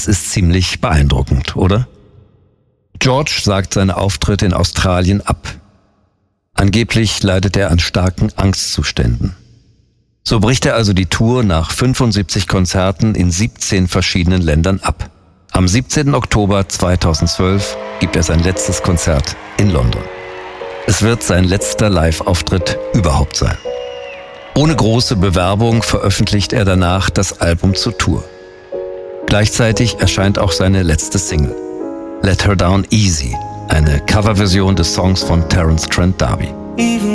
Das ist ziemlich beeindruckend, oder? George sagt seine Auftritte in Australien ab. Angeblich leidet er an starken Angstzuständen. So bricht er also die Tour nach 75 Konzerten in 17 verschiedenen Ländern ab. Am 17. Oktober 2012 gibt er sein letztes Konzert in London. Es wird sein letzter Live-Auftritt überhaupt sein. Ohne große Bewerbung veröffentlicht er danach das Album zur Tour. Gleichzeitig erscheint auch seine letzte Single, Let Her Down Easy, eine Coverversion des Songs von Terence Trent D'Arby.